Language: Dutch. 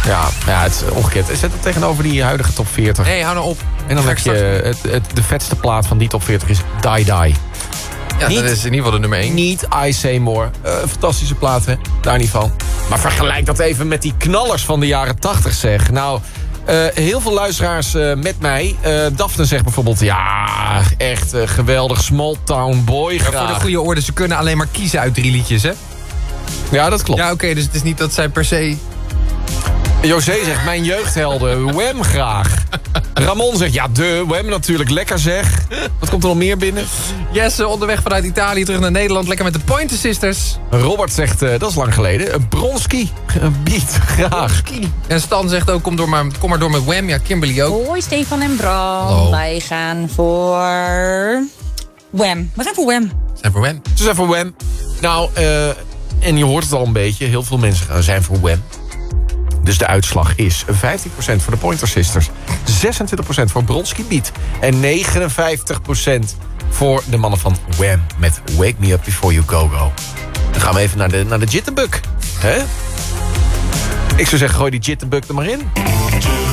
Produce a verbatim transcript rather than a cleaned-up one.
Ja, ja, het is omgekeerd. Zet het tegenover die huidige top veertig. Nee, hou nou op. En dan heb je het, het, de vetste plaat van die top veertig is Die Die. Ja, niet, dat is in ieder geval de nummer één. Niet I Say More. Uh, fantastische plaat, hè? Daar niet van. Maar vergelijk dat even met die knallers van de jaren tachtig, zeg. Nou, uh, heel veel luisteraars uh, met mij. Uh, Daphne zegt bijvoorbeeld... Ja, echt uh, geweldig. Small Town Boy, graag. Ja, voor de goede orde, ze kunnen alleen maar kiezen uit drie liedjes, hè? Ja, dat klopt. Ja, oké, okay, dus het is niet dat zij per se... José zegt, mijn jeugdhelden, Wham graag. Ramon zegt, ja, de Wham natuurlijk, lekker zeg. Wat komt er nog meer binnen? Jesse, onderweg vanuit Italië terug naar Nederland, lekker met de Pointer Sisters. Robert zegt, uh, dat is lang geleden, een Bronski, een beat, graag. Bronski. En Stan zegt ook, kom, door maar, kom maar door met Wham. Ja, Kimberly ook. Hoi, Stefan en Bram. Hallo. Wij gaan voor... Wham. We gaan voor Wham. We zijn voor Wham. Ze zijn voor Wham. Nou, uh, en je hoort het al een beetje, heel veel mensen gaan zijn voor Wham. Dus de uitslag is vijftien procent voor de Pointer Sisters, zesentwintig procent voor Bronski Beat en negenenvijftig procent voor de mannen van Wham met Wake Me Up Before You Go Go. Dan gaan we even naar de, naar de Jitterbug. Hè? Ik zou zeggen, gooi die Jitterbug er maar in.